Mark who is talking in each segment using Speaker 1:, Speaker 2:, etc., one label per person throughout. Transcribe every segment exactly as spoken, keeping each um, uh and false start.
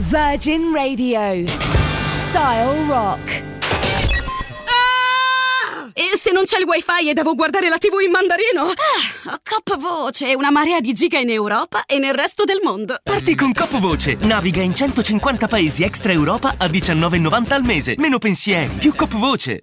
Speaker 1: Virgin Radio. Style Rock.
Speaker 2: E se non c'è il wifi e devo guardare la tivù in mandarino? Ah, Cop Voce, una marea di giga in Europa e nel resto del mondo.
Speaker 3: Parti con Cop Voce. Naviga in centocinquanta paesi extra Europa a diciannove e novanta al mese. Meno pensieri, più Cop Voce.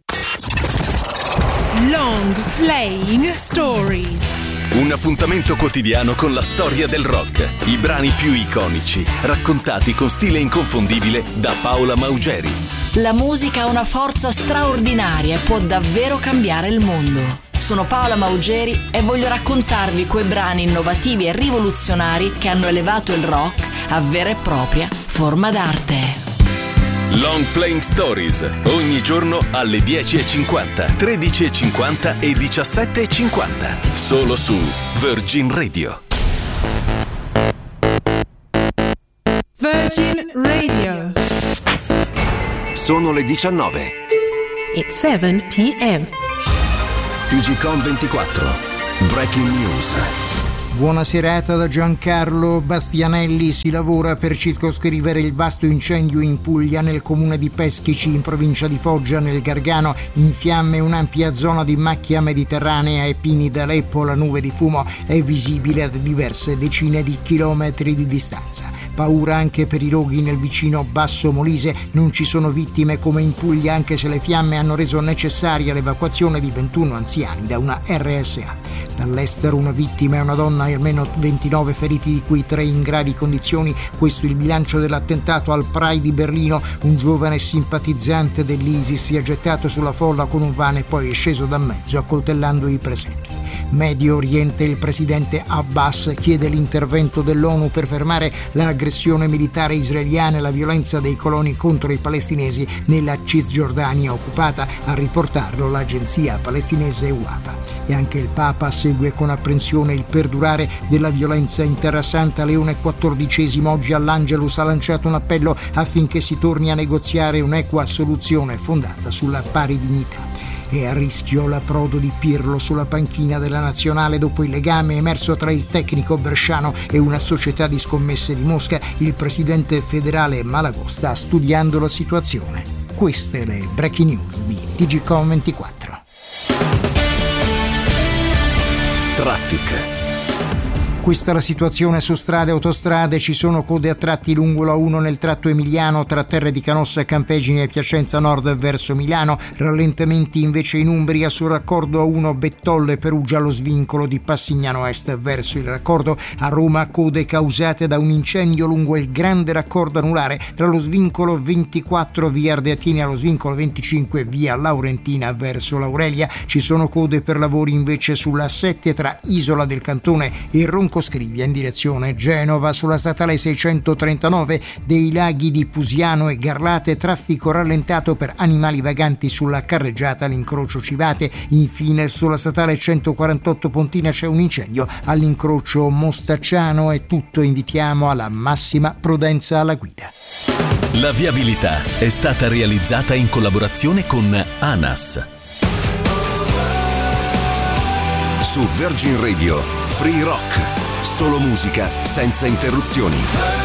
Speaker 4: Long Playing Stories.
Speaker 5: Un appuntamento quotidiano con la storia del rock. I brani più iconici, raccontati con stile inconfondibile da Paola Maugeri.
Speaker 6: La musica ha una forza straordinaria e può davvero cambiare il mondo. Sono Paola Maugeri e voglio raccontarvi quei brani innovativi e rivoluzionari che hanno elevato il rock a vera e propria forma d'arte.
Speaker 5: Long Playing Stories, ogni giorno alle dieci e cinquanta, tredici e cinquanta e diciassette e cinquanta, solo su Virgin Radio.
Speaker 4: Virgin Radio.
Speaker 7: Sono le diciannove.
Speaker 4: It's seven p.m.
Speaker 7: T G Com ventiquattro. Breaking News.
Speaker 8: Buona serata da Giancarlo Bastianelli. Si lavora per circoscrivere il vasto incendio in Puglia nel comune di Peschici in provincia di Foggia nel Gargano. In fiamme un'ampia zona di macchia mediterranea e pini d'Aleppo. La nube di fumo è visibile a diverse decine di chilometri di distanza. Paura anche per i roghi nel vicino Basso Molise. Non ci sono vittime come in Puglia, anche se le fiamme hanno reso necessaria l'evacuazione di ventuno anziani da una R S A. Dall'estero una vittima e una donna e almeno ventinove feriti, di cui tre in gravi condizioni. Questo è il bilancio dell'attentato al Pride di Berlino. Un giovane simpatizzante dell'ISIS si è gettato sulla folla con un van e poi è sceso da mezzo accoltellando i presenti. Medio Oriente, il presidente Abbas chiede l'intervento dell'ONU per fermare l'aggressione militare israeliana e la violenza dei coloni contro i palestinesi nella Cisgiordania occupata, a riportarlo l'agenzia palestinese Wafa. E anche il Papa segue con apprensione il perdurare della violenza in Terra Santa. Leone quattordicesimo oggi all'Angelus ha lanciato un appello affinché si torni a negoziare un'equa soluzione fondata sulla pari dignità. È a rischio l'approdo di Pirlo sulla panchina della nazionale dopo il legame emerso tra il tecnico bresciano e una società di scommesse di Mosca. Il presidente federale Malagò sta studiando la situazione. Queste le breaking news di T G Com ventiquattro.
Speaker 5: Traffic.
Speaker 8: Questa è la situazione su strade e autostrade. Ci sono code a tratti lungo la uno nel tratto emiliano tra Terre di Canossa e Campegine e Piacenza Nord verso Milano. Rallentamenti invece in Umbria sul raccordo A uno Bettolle Perugia allo svincolo di Passignano Est verso il raccordo. A Roma code causate da un incendio lungo il grande raccordo anulare tra lo svincolo ventiquattro via Ardeatini e lo svincolo venticinque via Laurentina verso l'Aurelia. Ci sono code per lavori invece sulla sette tra Isola del Cantone e Ronco Scrivia in direzione Genova. Sulla statale seicentotrentanove dei laghi di Pusiano e Garlate traffico rallentato per animali vaganti sulla carreggiata all'incrocio Civate. Infine sulla statale centoquarantotto Pontina c'è un incendio all'incrocio Mostacciano. È tutto, invitiamo alla massima prudenza alla guida.
Speaker 5: La viabilità è stata realizzata in collaborazione con ANAS.
Speaker 7: Su Virgin Radio, Free Rock. Solo musica senza interruzioni.